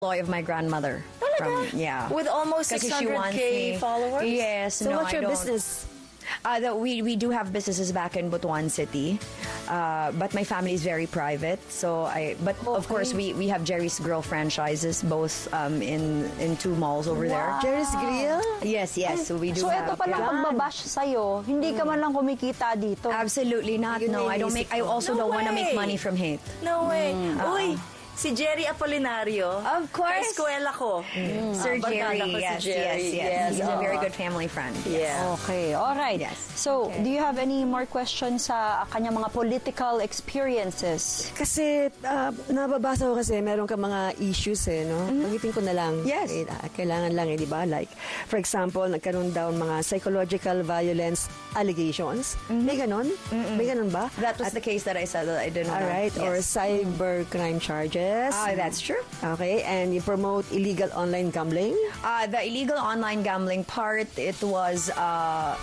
employee of my grandmother. Yeah. With almost Kasi she wants 600K me. followers? Yes. So no, what's I your don't. business? We do have businesses back in Butuan City, but my family is very private. But of course we have Jerry's Grill franchises both in 2 malls over there. Jerry's Grill? Yes, so we do So have. ito palang pagbabash sa'yo, hindi ka man lang kumikita dito. Absolutely not. No, I don't make. I also don't want to make money from hate. No way. Uy, si Jerry Apolinario. Of course. Ka-eskwela ko. Sir Barkada Jerry, ko si yes. Jerry. He's a very oo. good family friend. Yeah. Okay, all right. Yes. So, do you have any more questions sa kanyang mga political experiences? Kasi nababasa ko kasi meron ka mga issues no? Pagitin ko na lang. Yes. Kailangan lang di ba? Like, for example, nagkaroon daw mga psychological violence allegations. May ganon? May ganon ba? That was the case that I said that I didn't know. Alright, or Yes. cyber crime charges. That's true. Okay, and you promote illegal online gambling. The illegal online gambling part, it was a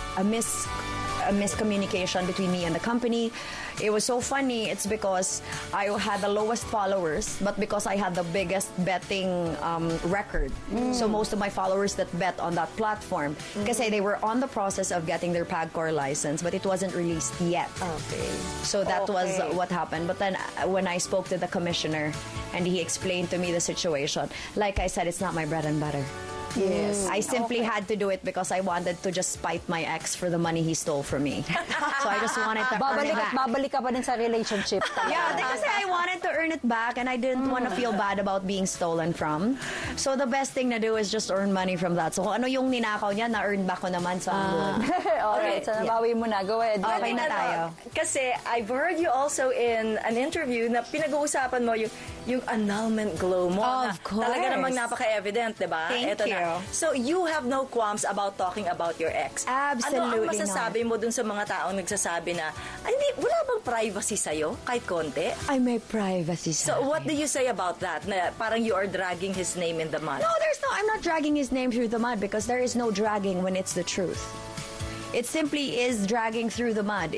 miscommunication between me and the company. It was so funny. It's because I had the lowest followers, but because I had the biggest betting record. So most of my followers that bet on that platform, kasi they were on the process of getting their PAGCOR license, but it wasn't released yet. Okay. So that was Okay. what happened. But then when I spoke to the commissioner and he explained to me the situation, like I said, it's not my bread and butter. Yes. I simply had to do it because I wanted to just spite my ex for the money he stole from me. So I just wanted to earn it back. Babalik ka pa din sa relationship. Yeah, kasi I wanted to earn it back and I didn't want to feel bad about being stolen from. So the best thing to do is just earn money from that. So kung ano yung ninakaw niya, na-earn back ko naman sa good. Alright, so nabawi mo na. Go ahead. Okay na tayo. Kasi I've heard you also in an interview na pinag-uusapan mo yung annulment glow mo. Of course. Talaga namang napaka-evident, di ba? Thank Ito you. Na. So you have no qualms about talking about your ex. Absolutely Ano ang masasabi mo dun sa mga taong nagsasabi na, wala bang privacy sa'yo? Kahit konti? I may privacy So what do you say about that? Na parang you are dragging his name in the mud. No, I'm not dragging his name through the mud because there is no dragging when it's the truth. It simply is dragging through the mud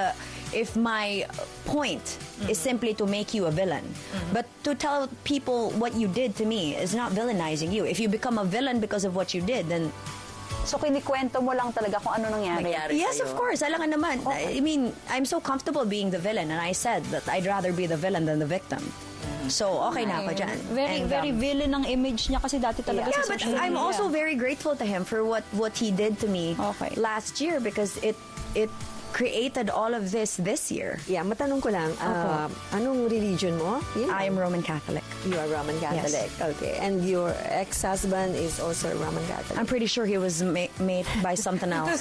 if my point is simply to make you a villain. But to tell people what you did to me is not villainizing you. If you become a villain because of what you did, then So, kinikwento mo lang talaga kung ano nangyari. yes, sa'yo. of course. Alangan naman. I mean, I'm so comfortable being the villain, and I said that I'd rather be the villain than the victim. So, okay na ako dyan. Very villain ang image niya kasi dati talaga Yeah, sa but social I'm media. also very grateful to him for what he did to me Okay. last year because it created all of this year. Yeah, matanong ko lang, anong religion mo? I am Roman Catholic. You are Roman Catholic. Okay. And your ex-husband is also Roman Catholic. I'm pretty sure he was made by something else.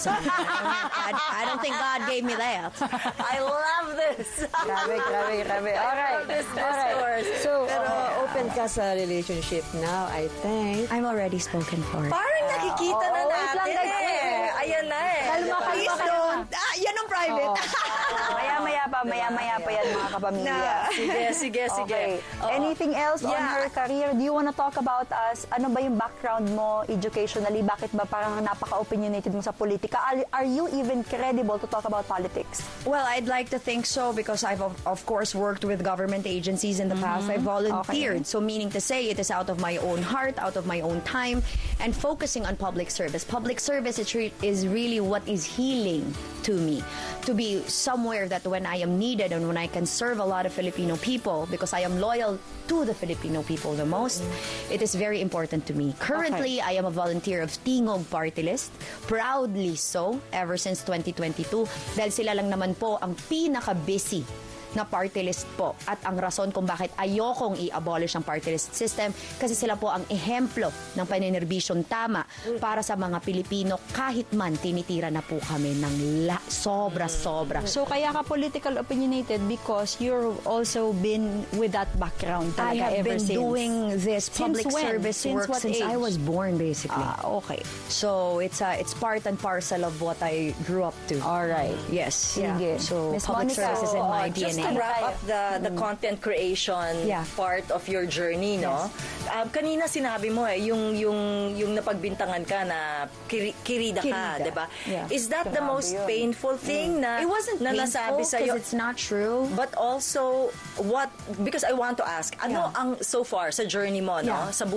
I don't think God gave me that. I love this. Grabe. Alright. So, Pero open ka sa relationship now, I think. I'm already spoken for. Parang nakikita na wait lang, natin guys. Ayan na Kalma. Please don't. Yan ang private. Maya-maya pa yan mga kapamilya. Sige. Okay. Oo. Anything else on Yeah. her career? Do you wanna talk about ano ba yung background mo educationally? Bakit ba parang napaka-opinionated mo sa politika? Are you even credible to talk about politics? Well, I'd like to think so because I've of course worked with government agencies in the past. I volunteered. So meaning to say it is out of my own heart, out of my own time, and focusing on public service. Public service is really what is healing to me. To be somewhere that when I am needed and when I can serve a lot of Filipino people because I am loyal to the Filipino people the most, it is very important to me. Currently, I am a volunteer of Tingog Party List. Proudly so, ever since 2022. Dahil sila lang naman po ang pinaka-busy na party list po. At ang rason kung bakit ayokong i-abolish ang party list system kasi sila po ang ehemplo ng paninirbisyong tama para sa mga Pilipino kahit man tinitira na po kami ng sobra-sobra. So, kaya ka political opinionated because you're also been with that background I talaga have ever been since. doing this public when? service Since work what since age? I was born, basically. Okay. So it's part and parcel of what I grew up to. Alright. Yes. Sige. So Miss public Monica, service is in my Just Just to wrap up the content creation part of your journey, no? Kanina sinabi mo yung napagbintangan ka na kirida ka, di ba? Yeah. Is that the most painful thing na It wasn't na painful nasabi sa'yo? because it's not true. But also, because I want to ask, ano ang so far sa journey mo, no? Yeah. Sa